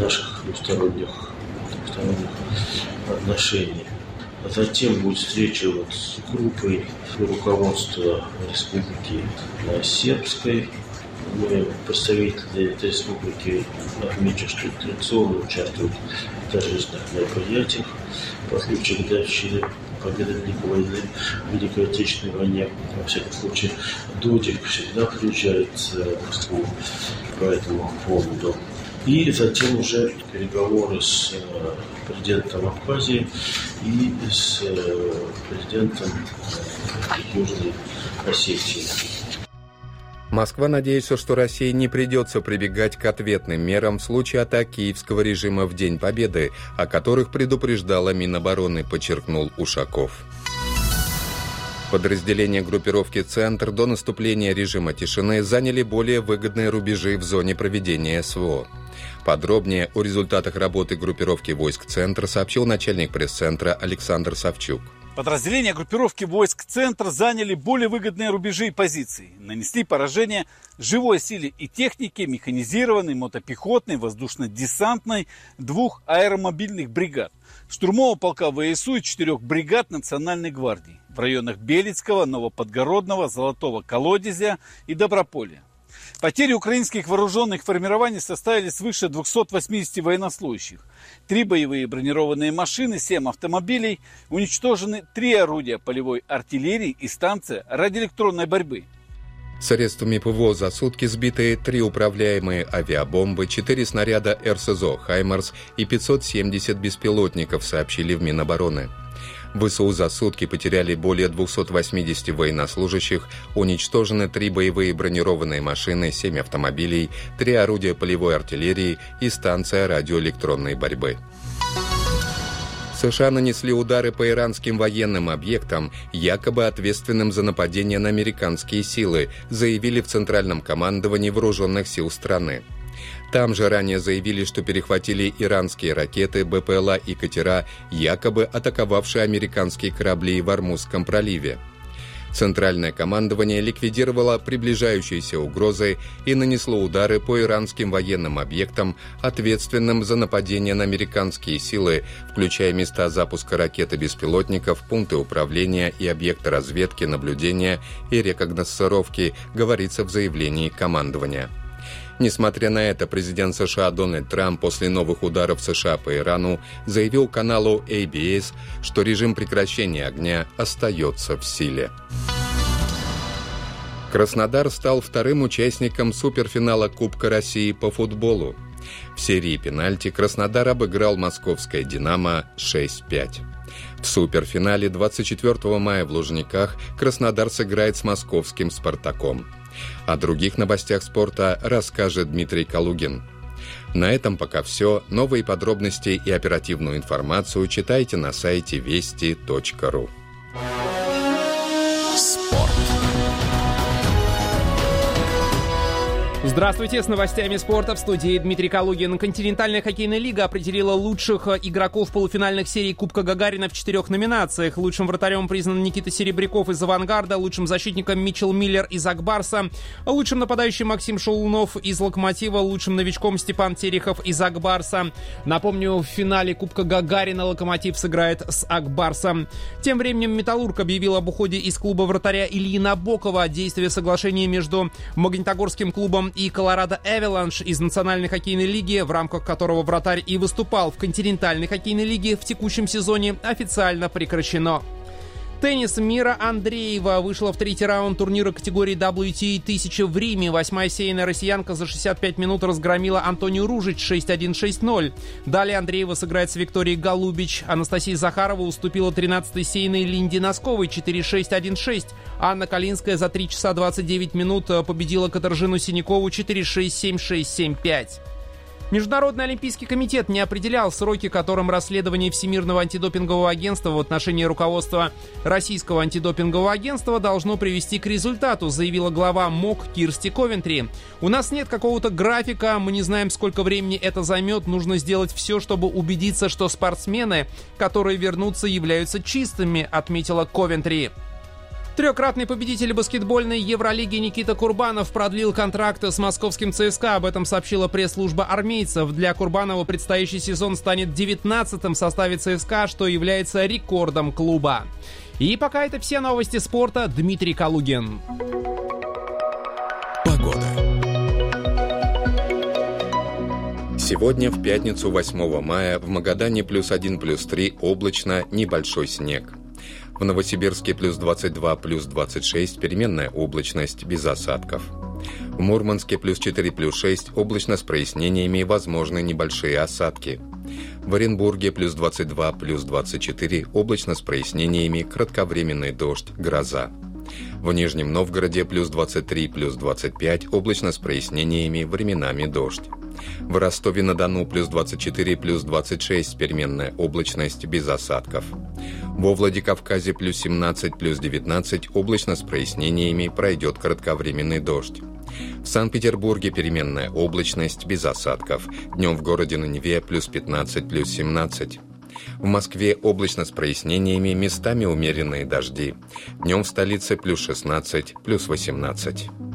наших двусторонних отношений. А затем будет встреча с группой руководства Республики Сербской. Мы, представители этой республики, отмечу, что традиционно участвуют в торжественных мероприятиях по случаю годовщины победы Великой войны, Великой Отечественной войне. Во всяком случае, Додик всегда приезжает в Москву по этому поводу. И затем уже переговоры с президентом Абхазии и с президентом Южной Осетии. Москва надеется, что России не придется прибегать к ответным мерам в случае атак киевского режима в День Победы, о которых предупреждала Минобороны, подчеркнул Ушаков. Подразделения группировки «Центр» до наступления режима тишины заняли более выгодные рубежи в зоне проведения СВО. Подробнее о результатах работы группировки войск «Центр» сообщил начальник пресс-центра Александр Савчук. Подразделения группировки войск «Центр» заняли более выгодные рубежи и позиции. Нанесли поражение живой силе и технике механизированной, мотопехотной, воздушно-десантной, 2 аэромобильных бригад, штурмового полка ВСУ и 4 бригад Национальной гвардии в районах Белецкого, Новоподгородного, Золотого Колодезя и Доброполья. Потери украинских вооруженных формирований составили свыше 280 военнослужащих. 3 боевые бронированные машины, 7 автомобилей, уничтожены 3 орудия полевой артиллерии и станция радиоэлектронной борьбы. Средствами ПВО за сутки сбиты 3 управляемые авиабомбы, 4 снаряда РСЗО «Хаймарс» и 570 беспилотников, сообщили в Минобороны. ВСУ за сутки потеряли более 280 военнослужащих, уничтожены 3 боевые бронированные машины, 7 автомобилей, 3 орудия полевой артиллерии и станция радиоэлектронной борьбы. США нанесли удары по иранским военным объектам, якобы ответственным за нападение на американские силы, заявили в Центральном командовании вооруженных сил страны. Там же ранее заявили, что перехватили иранские ракеты, БПЛА и катера, якобы атаковавшие американские корабли в Ормузском проливе. Центральное командование ликвидировало приближающиеся угрозы и нанесло удары по иранским военным объектам, ответственным за нападение на американские силы, включая места запуска ракет и беспилотников, пункты управления и объекты разведки, наблюдения и рекогносцировки, говорится в заявлении командования. Несмотря на это, президент США Дональд Трамп после новых ударов США по Ирану заявил каналу ABS, что режим прекращения огня остается в силе. Краснодар стал вторым участником суперфинала Кубка России по футболу. В серии пенальти Краснодар обыграл московское «Динамо» 6-5. В суперфинале 24 мая в Лужниках Краснодар сыграет с московским «Спартаком». О других новостях спорта расскажет Дмитрий Калугин. На этом пока все. Новые подробности и оперативную информацию читайте на сайте вести.ру. Спорт. Здравствуйте, с новостями спорта в студии Дмитрий Калугин. Континентальная хоккейная лига определила лучших игроков полуфинальных серий Кубка Гагарина в 4 номинациях. Лучшим вратарем признан Никита Серебряков из «Авангарда», лучшим защитником Митчел Миллер из «Акбарса», лучшим нападающим Максим Шалунов из «Локомотива», лучшим новичком Степан Терехов из «Акбарса». Напомню, в финале Кубка Гагарина «Локомотив» сыграет с «Акбарсом». Тем временем «Металлург» объявил об уходе из клуба вратаря Ильи Набокова. Действие соглашения между Магнитогорским клубом и Колорадо Эваланш из Национальной хоккейной лиги, в рамках которого вратарь и выступал в континентальной хоккейной лиге в текущем сезоне, официально прекращено. Теннис. Мира Андреева вышла в 3-й раунд турнира категории WTA 1000 в Риме. 8-я сеянная россиянка за 65 минут разгромила Антонию Ружич 6-1, 6-0. Далее Андреева сыграет с Викторией Голубич. Анастасия Захарова уступила 13-й сеянной Линде Носковой 4-6, 1-6. Анна Калинская за 3 часа 29 минут победила Катаржину Синякову 4-6, 7-6, 7-5. Международный олимпийский комитет не определял сроки, которым расследование Всемирного антидопингового агентства в отношении руководства Российского антидопингового агентства должно привести к результату, заявила глава МОК Кирсти Ковентри. «У нас нет какого-то графика, мы не знаем, сколько времени это займет, нужно сделать все, чтобы убедиться, что спортсмены, которые вернутся, являются чистыми», отметила Ковентри. Трехкратный победитель баскетбольной Евролиги Никита Курбанов продлил контракт с московским ЦСКА. Об этом сообщила пресс-служба армейцев. Для Курбанова предстоящий сезон станет 19-м в составе ЦСКА, что является рекордом клуба. И пока это все новости спорта. Дмитрий Калугин. Погода. Сегодня, в пятницу 8 мая, в Магадане +1, +3, облачно, небольшой снег. В Новосибирске +22, +26, переменная облачность, без осадков. В Мурманске +4, +6, облачно с прояснениями, возможны небольшие осадки. В Оренбурге +22, +24, облачно с прояснениями, кратковременный дождь, гроза. В Нижнем Новгороде +23, +25, облачно с прояснениями, временами дождь. В Ростове-на-Дону +24, +26, переменная облачность, без осадков. Во Владикавказе +17, +19, облачно с прояснениями, пройдет кратковременный дождь. В Санкт-Петербурге переменная облачность, без осадков. Днем в городе на Неве +15, +17. В Москве облачно с прояснениями, местами умеренные дожди. Днем в столице +16, +18.